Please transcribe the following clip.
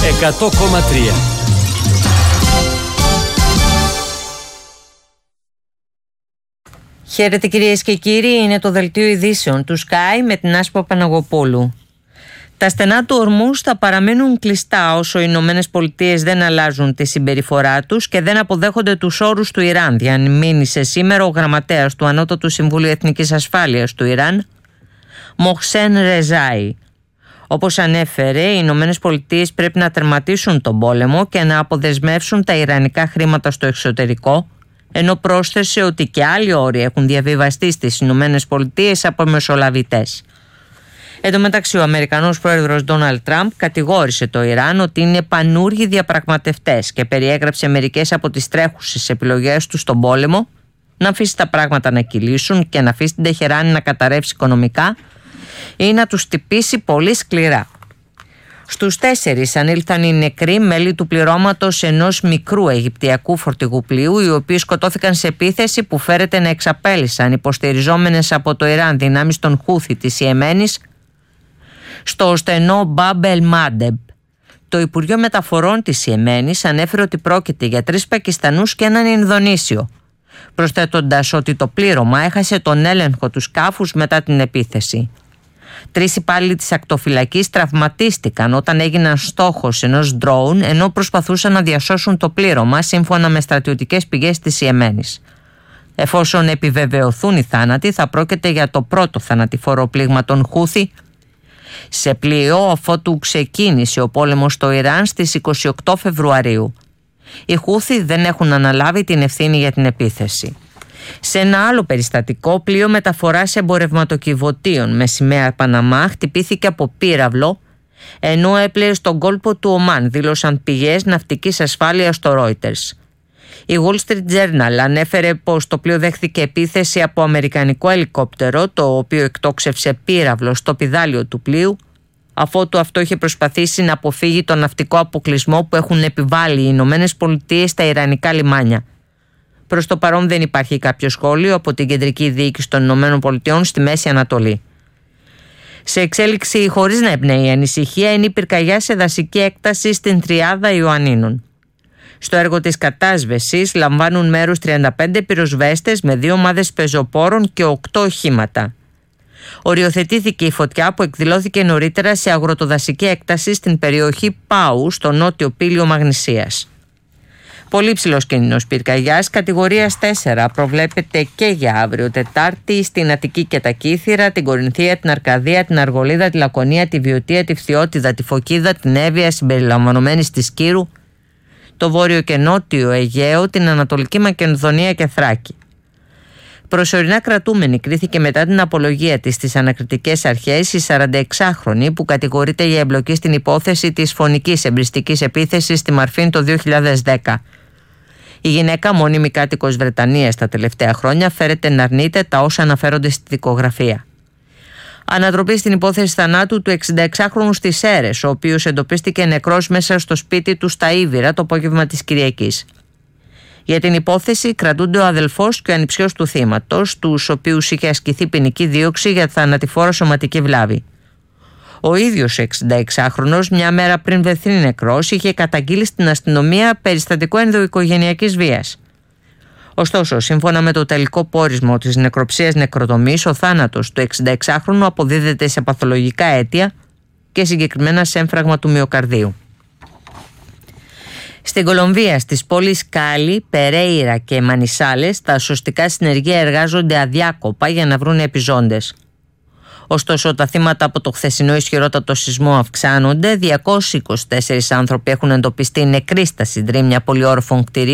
100,3. Χαίρετε κυρίες και κύριοι, είναι το δελτίο ειδήσεων του Sky με την Άσπα Παναγοπούλου. Τα στενά του Ορμούζ θα παραμείνουν κλειστά όσο οι Ηνωμένες Πολιτείες δεν αλλάζουν τη συμπεριφορά τους και δεν αποδέχονται τους όρους του Ιράν, διαμήνυσε σήμερα ο γραμματέας του Ανώτατου Συμβουλίου Εθνικής Ασφάλειας του Ιράν, Μοχσέν Ρεζάι. Όπως ανέφερε, οι Ηνωμένες Πολιτείες πρέπει να τερματίσουν τον πόλεμο και να αποδεσμεύσουν τα ιρανικά χρήματα στο εξωτερικό, ενώ πρόσθεσε ότι και άλλοι όροι έχουν διαβιβαστεί στις Ηνωμένες Πολιτείες από μεσολαβητές. Εν τω μεταξύ, ο Αμερικανός πρόεδρος Ντόναλντ Τραμπ κατηγόρησε το Ιράν ότι είναι πανούργοι διαπραγματευτές και περιέγραψε μερικές από τις τρέχουσες επιλογές του στον πόλεμο, να αφήσει τα πράγματα να κυλήσουν και να αφήσει την Τεχεράνη να καταρρεύσει οικονομικά ή να τους χτυπήσει πολύ σκληρά. Στους 4 ανήλθαν οι νεκροί μέλη του πληρώματος ενός μικρού αιγυπτιακού φορτηγού πλοίου, οι οποίοι σκοτώθηκαν σε επίθεση που φέρεται να εξαπέλυσαν υποστηριζόμενες από το Ιράν δυνάμεις των Χούθι της Ιεμένης στο στενό Μπαμπ ελ Μάντεμπ. Το Υπουργείο Μεταφορών της Ιεμένης ανέφερε ότι πρόκειται για 3 Πακιστανούς και έναν Ινδονήσιο, προσθέτοντας ότι το πλήρωμα έχασε τον έλεγχο του σκάφους μετά την επίθεση. 3 υπάλληλοι της ακτοφυλακής τραυματίστηκαν όταν έγιναν στόχος ενός ντρόουν ενώ προσπαθούσαν να διασώσουν το πλήρωμα, σύμφωνα με στρατιωτικές πηγές της Ιεμένης. Εφόσον επιβεβαιωθούν οι θάνατοι, θα πρόκειται για το πρώτο θανατηφόρο πλήγμα των Χούθι σε πλοίο αφότου ξεκίνησε ο πόλεμος στο Ιράν στις 28 Φεβρουαρίου. Οι Χούθι δεν έχουν αναλάβει την ευθύνη για την επίθεση. Σε ένα άλλο περιστατικό, πλοίο μεταφοράς εμπορευματοκιβωτίων με σημαία Παναμά χτυπήθηκε από πύραυλο ενώ έπλεε στον κόλπο του Ομάν, δήλωσαν πηγές ναυτικής ασφάλειας στο Reuters. Η Wall Street Journal ανέφερε πως το πλοίο δέχθηκε επίθεση από αμερικανικό ελικόπτερο, το οποίο εκτόξευσε πύραυλο στο πηδάλιο του πλοίου, αφότου αυτό είχε προσπαθήσει να αποφύγει τον ναυτικό αποκλεισμό που έχουν επιβάλει οι Ηνωμένες Πολιτείες στα ιρανικά λιμάνια. Προς το παρόν δεν υπάρχει κάποιο σχόλιο από την Κεντρική Διοίκηση των Ηνωμένων Πολιτειών στη Μέση Ανατολή. Σε εξέλιξη χωρίς να εμπνέει ανησυχία είναι η πυρκαγιά σε δασική έκταση στην Τριάδα Ιωαννίνων. Στο έργο της κατάσβεσης λαμβάνουν μέρος 35 πυροσβέστες με 2 ομάδες πεζοπόρων και 8 οχήματα. Οριοθετήθηκε η φωτιά που εκδηλώθηκε νωρίτερα σε αγροτοδασική έκταση στην περιοχή Πάου, στο νότιο πήλιο Μαγνησίας. Πολύ ψηλός κίνδυνος πυρκαγιάς κατηγορίας 4 προβλέπεται και για αύριο Τετάρτη στην Αττική και τα Κύθυρα, την Κορινθία, την Αρκαδία, την Αργολίδα, τη Λακωνία, τη Βιωτία, τη Φθιώτιδα, τη Φωκίδα, την Εύβοια συμπεριλαμβανομένης της Κύρου, το Βόρειο και Νότιο Αιγαίο, την Ανατολική Μακεδονία και Θράκη. Προσωρινά κρατούμενη κρίθηκε μετά την απολογία της στις ανακριτικές αρχές η 46χρονη που κατηγορείται για εμπλοκή στην υπόθεση της φωνικής εμπριστικής επίθεσης στη Μαρφίν το 2010. Η γυναίκα, μόνιμη κάτοικος Βρετανίας τα τελευταία χρόνια, φέρεται να αρνείται τα όσα αναφέρονται στη δικογραφία. Ανατροπή στην υπόθεση θανάτου του 66χρονου στις Σέρρες, ο οποίος εντοπίστηκε νεκρός μέσα στο σπίτι του στα Ήβυρα το απόγευμα της Κυριακής. Για την υπόθεση κρατούνται ο αδελφός και ο ανιψιός του θύματος, τους οποίους είχε ασκηθεί ποινική δίωξη για θανατηφόρο σωματική βλάβη. Ο ίδιος 66χρονος, μια μέρα πριν βρεθεί νεκρός, είχε καταγγείλει στην αστυνομία περιστατικό ενδοοικογενειακής βίας. Ωστόσο, σύμφωνα με το τελικό πόρισμα της νεκροψίας νεκροτομής, ο θάνατος του 66χρονου αποδίδεται σε παθολογικά αίτια και συγκεκριμένα σε έμφραγμα του μυοκαρδίου. Στην Κολομβία, στις πόλεις Κάλι, Περέιρα και Μανισάλες, τα σωστικά συνεργεία εργάζονται αδιάκοπα για να βρουν επιζώντες. Ωστόσο, τα θύματα από το χθεσινό ισχυρότατο σεισμό αυξάνονται. 224 άνθρωποι έχουν εντοπιστεί νεκροί στα συντρίμμια πολυόροφων κτηρίων